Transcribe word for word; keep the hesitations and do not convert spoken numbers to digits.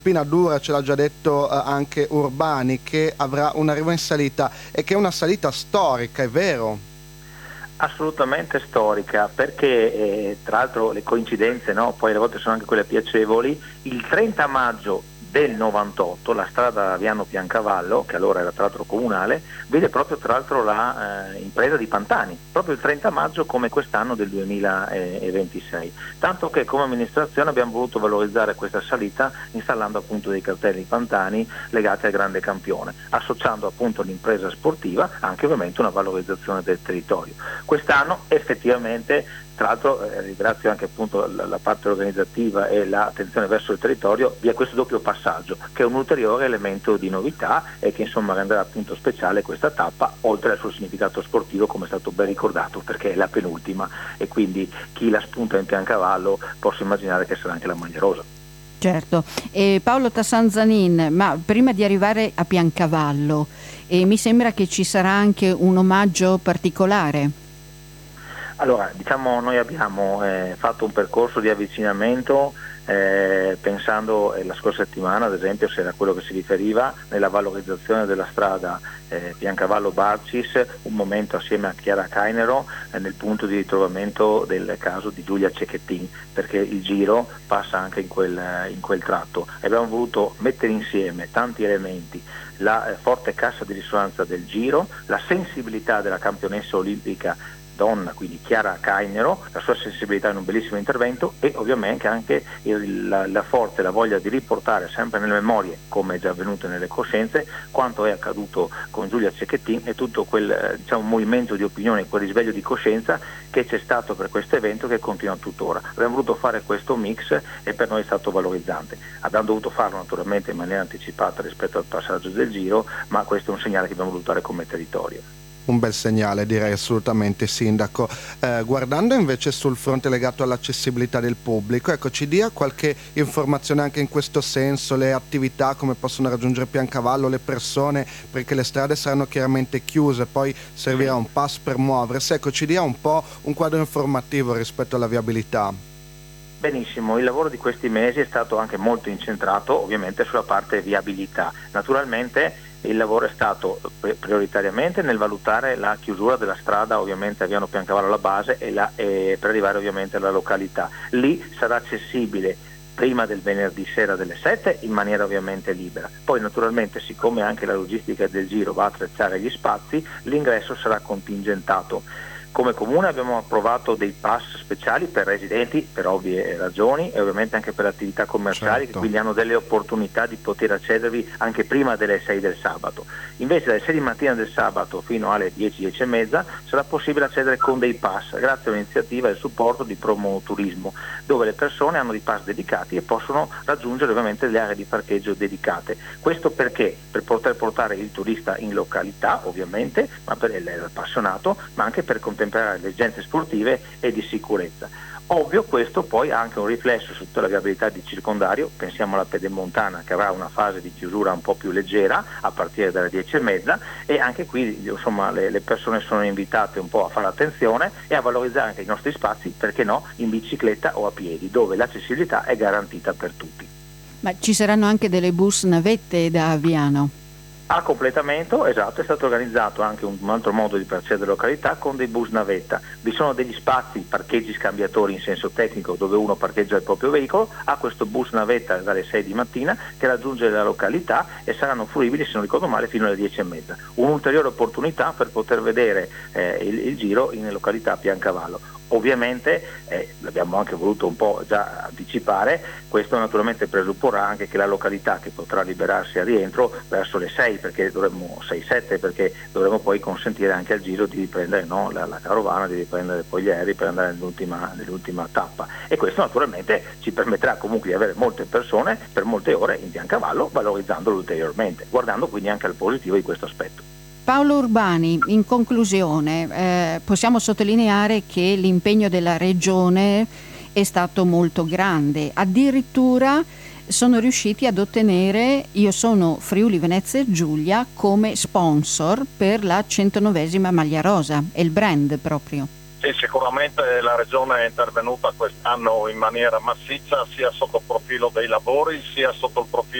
spina dura, ce l'ha già detto eh, anche Urbani, che avrà un arrivo in salita e che è una salita storica, è vero? Assolutamente storica, perché eh, tra l'altro le coincidenze, no? Poi a volte sono anche quelle piacevoli. Il trenta maggio del novantotto la strada Aviano Piancavallo, che allora era tra l'altro comunale, vede proprio tra l'altro la eh, impresa di Pantani, proprio il trenta maggio come quest'anno del duemilaventisei, tanto che come amministrazione abbiamo voluto valorizzare questa salita installando appunto dei cartelli Pantani legati al grande campione, associando appunto l'impresa sportiva anche ovviamente una valorizzazione del territorio. Quest'anno effettivamente, tra l'altro eh, ringrazio anche appunto la, la parte organizzativa e l'attenzione verso il territorio, via questo doppio passaggio che è un ulteriore elemento di novità e che insomma renderà appunto speciale questa tappa, oltre al suo significato sportivo come è stato ben ricordato, perché è la penultima e quindi chi la spunta in Piancavallo posso immaginare che sarà anche la maglia rosa. Certo. E Paolo Tassanzanin, ma prima di arrivare a Piancavallo eh, mi sembra che ci sarà anche un omaggio particolare. Allora, diciamo noi abbiamo eh, fatto un percorso di avvicinamento eh, pensando eh, la scorsa settimana ad esempio, se era quello che si riferiva, nella valorizzazione della strada eh, Piancavallo-Barcis, un momento assieme a Chiara Cainero eh, nel punto di ritrovamento del caso di Giulia Cecchettin, perché il giro passa anche in quel, in quel tratto. Abbiamo voluto mettere insieme tanti elementi, la eh, forte cassa di risonanza del giro, la sensibilità della campionessa olimpica donna, quindi Chiara Cainero, la sua sensibilità in un bellissimo intervento e ovviamente anche il, la, la forte la voglia di riportare sempre nelle memorie, come è già avvenuto nelle coscienze, quanto è accaduto con Giulia Cecchettin e tutto quel diciamo, movimento di opinione, quel risveglio di coscienza che c'è stato per questo evento che continua tuttora. Abbiamo voluto fare questo mix e per noi è stato valorizzante. Abbiamo dovuto farlo naturalmente in maniera anticipata rispetto al passaggio del giro, ma questo è un segnale che abbiamo voluto dare come territorio. Un bel segnale, direi assolutamente, Sindaco. Eh, guardando invece sul fronte legato all'accessibilità del pubblico, ecco, ci dia qualche informazione anche in questo senso, le attività, come possono raggiungere Piancavallo, le persone, perché le strade saranno chiaramente chiuse, poi servirà un pass per muoversi, ecco, ci dia un po' un quadro informativo rispetto alla viabilità. Benissimo, il lavoro di questi mesi è stato anche molto incentrato ovviamente sulla parte viabilità. Naturalmente il lavoro è stato prioritariamente nel valutare la chiusura della strada ovviamente a Aviano Piancavallo alla base e, la, e per arrivare ovviamente alla località. Lì sarà accessibile prima del venerdì sera delle sette in maniera ovviamente libera. Poi naturalmente siccome anche la logistica del giro va a attrezzare gli spazi, l'ingresso sarà contingentato. Come comune abbiamo approvato dei pass speciali per residenti per ovvie ragioni e ovviamente anche per attività commerciali, certo, che quindi hanno delle opportunità di poter accedervi anche prima delle sei del sabato. Invece dalle sei di mattina del sabato fino alle dieci, dieci e mezza sarà possibile accedere con dei pass grazie a un'iniziativa e al supporto di Promo Turismo, dove le persone hanno dei pass dedicati e possono raggiungere ovviamente le aree di parcheggio dedicate. Questo perché? Per poter portare il turista in località ovviamente, ma per l'appassionato, ma anche per contemplare le esigenze sportive e di sicurezza. Ovvio questo poi ha anche un riflesso su tutta la viabilità di circondario, pensiamo alla Pedemontana che avrà una fase di chiusura un po' più leggera a partire dalle dieci e mezza e anche qui insomma le, le persone sono invitate un po' a fare attenzione e a valorizzare anche i nostri spazi, perché no, in bicicletta o a piedi, dove l'accessibilità è garantita per tutti. Ma ci saranno anche delle bus navette da Aviano? A completamento, esatto, è stato organizzato anche un altro modo di accedere alla località con dei bus navetta. Vi sono degli spazi, parcheggi scambiatori in senso tecnico dove uno parcheggia il proprio veicolo, ha questo bus navetta dalle sei di mattina che raggiunge la località e saranno fruibili, se non ricordo male, fino alle dieci e mezza. Un'ulteriore opportunità per poter vedere eh, il, il giro in località Piancavallo. Ovviamente, eh, l'abbiamo anche voluto un po' già anticipare, questo naturalmente presupporrà anche che la località che potrà liberarsi a rientro verso le sei, perché dovremmo sei sette, perché dovremmo poi consentire anche al giro di riprendere no, la, la carovana, di riprendere poi gli aerei per andare nell'ultima, nell'ultima tappa. E questo naturalmente ci permetterà comunque di avere molte persone per molte ore in Piancavallo, valorizzandolo ulteriormente, guardando quindi anche al positivo di questo aspetto. Paolo Urbani, in conclusione, eh, possiamo sottolineare che l'impegno della Regione è stato molto grande, addirittura sono riusciti ad ottenere Io sono Friuli Venezia Giulia come sponsor per la centonovesima maglia rosa, è il brand proprio. Sì, sicuramente la Regione è intervenuta quest'anno in maniera massiccia sia sotto il profilo dei lavori sia sotto il profilo